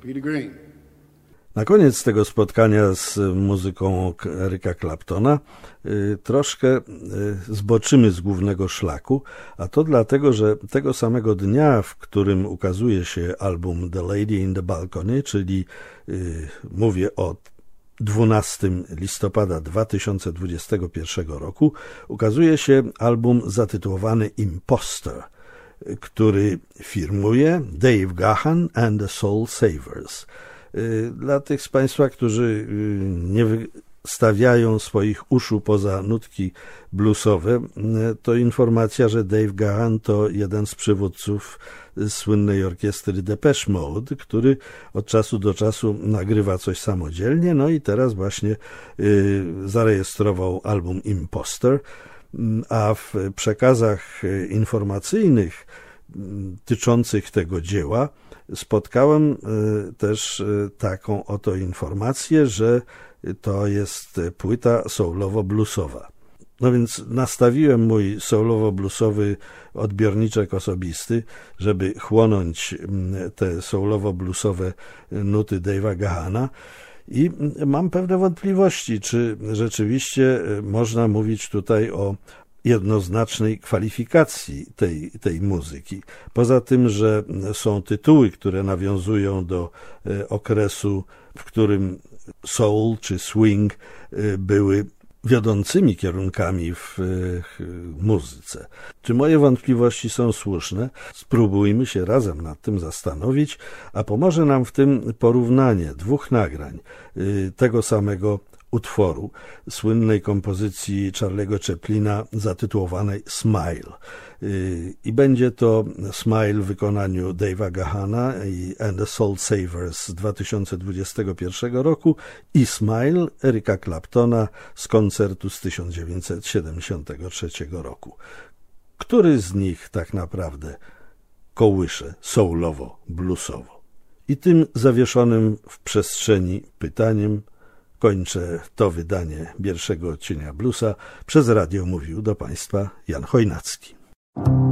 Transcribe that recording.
Peter Green. Na koniec tego spotkania z muzyką Erica Claptona troszkę zboczymy z głównego szlaku, a to dlatego, że tego samego dnia, w którym ukazuje się album The Lady in the Balcony, czyli mówię o 12 listopada 2021 roku, ukazuje się album zatytułowany Imposter, który firmuje Dave Gahan and the Soul Savers. Dla tych z Państwa, którzy nie wystawiają swoich uszu poza nutki bluesowe, to informacja, że Dave Gahan to jeden z przywódców słynnej orkiestry Depeche Mode, który od czasu do czasu nagrywa coś samodzielnie, no i teraz właśnie zarejestrował album Imposter, a w przekazach informacyjnych tyczących tego dzieła spotkałem też taką oto informację, że to jest płyta soulowo-bluesowa. No więc nastawiłem mój soulowo-bluesowy odbiorniczek osobisty, żeby chłonąć te soulowo-bluesowe nuty Dave'a Gahana i mam pewne wątpliwości, czy rzeczywiście można mówić tutaj o jednoznacznej kwalifikacji tej muzyki. Poza tym, że są tytuły, które nawiązują do okresu, w którym soul czy swing były wiodącymi kierunkami w muzyce. Czy moje wątpliwości są słuszne? Spróbujmy się razem nad tym zastanowić, a pomoże nam w tym porównanie dwóch nagrań tego samego utworu, słynnej kompozycji Charlie'ego Chaplina zatytułowanej Smile. I będzie to Smile w wykonaniu Dave'a Gahana and the Soul Savers z 2021 roku i Smile Erica Claptona z koncertu z 1973 roku. Który z nich tak naprawdę kołysze soulowo-bluesowo? I tym zawieszonym w przestrzeni pytaniem kończę to wydanie pierwszego odcienia Bluesa. Przez radio mówił do Państwa Jan Chojnacki.